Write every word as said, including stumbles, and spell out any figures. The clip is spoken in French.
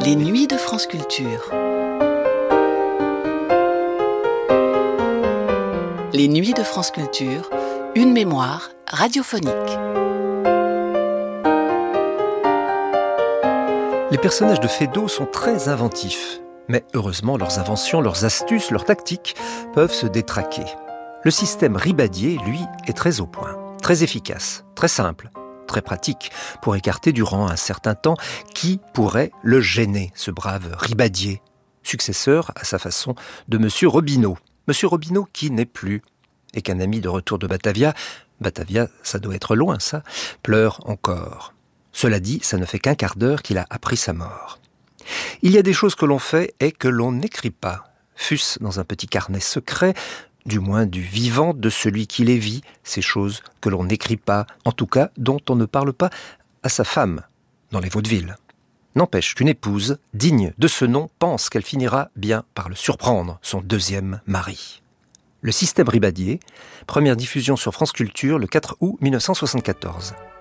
Les nuits de France Culture. Les nuits de France Culture, une mémoire radiophonique. Les personnages de Feydeau sont très inventifs. Mais heureusement, leurs inventions, leurs astuces, leurs tactiques peuvent se détraquer. Le système Ribadier, lui, est très au point, très efficace, très simple, très pratique, pour écarter durant un certain temps qui pourrait le gêner, ce brave Ribadier, successeur, à sa façon, de Monsieur Robineau. Monsieur Robineau qui n'est plus, et qu'un ami de retour de Batavia, Batavia, ça doit être loin ça, pleure encore. Cela dit, ça ne fait qu'un quart d'heure qu'il a appris sa mort. Il y a des choses que l'on fait et que l'on n'écrit pas, fût-ce dans un petit carnet secret, du moins du vivant de celui qui les vit, ces choses que l'on n'écrit pas, en tout cas dont on ne parle pas à sa femme, dans les vaudevilles. N'empêche qu'une épouse, digne de ce nom, pense qu'elle finira bien par le surprendre, son deuxième mari. Le système Ribadier, première diffusion sur France Culture le quatre août mille neuf cent soixante-quatorze.